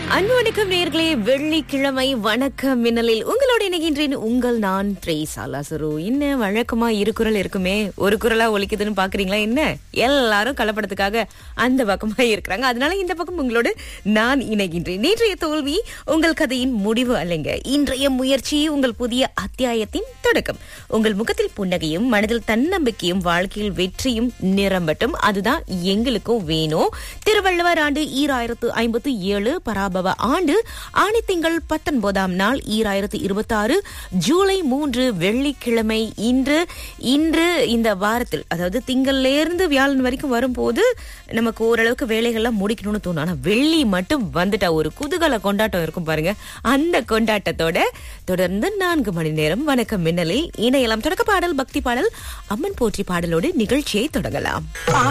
அன்பு வணக்கம் நேயர்களே, வெள்ளிக்கிழமை வணக்கம் மின்னலில் உங்களோட இணைகின்றேன். நான் த்ரேசாலாசுரு. என்ன வழக்கமா இரு குரல் இருக்குமே, ஒரு குரலா ஒலிக்குதுன்னு பாக்குறீங்களா? என்ன எல்லாரும் கலப்படத்துக்காக அந்த பக்கமா இருக்கிறாங்க, அதனால இந்த பக்கம் உங்களோடு நான் இணைகின்றேன். நேற்றைய தோல்வி உங்கள் கதையின் முடிவு அல்லங்க, இன்றைய முயற்சி உங்கள் புதிய அத்தியாயத்தின் தொடக்கம். உங்கள் முகத்தில் புன்னகையும் மனதில் தன்னம்பிக்கையும் வாழ்க்கையில் வெற்றியும் நிரம்பட்டும், அதுதான் எங்களுக்கும் வேணும். திருவள்ளுவர் ஆண்டு 2057 பராபவ ஆண்டு ஆணித்திங்கள் 19ஆம் நாள் 2026 ஜூலை 3 வெள்ளிக்கிழமை. இன்று இந்த வாரத்தில், அதாவது திங்கள்ல இருந்து வியாழன் வரைக்கும் வரும்போது நமக்கு ஓரளவுக்கு வேலைகள்லாம் முடிக்கணும்னு தோணும். ஆனா வெள்ளி மட்டும் வந்துட்டா ஒரு குதூகல கொண்டாட்டம் இருக்கும் பாருங்க. அந்த கொண்டாட்டத்தோட தொடர்ந்து 4 மணி நேரம் வணக்கம் மின்னலில் இணையலாம். தொடக்க பாடல், பக்தி பாடல், அம்மன் போற்றி பாடலோடு நிகழ்ச்சியை தொடங்கலாம்.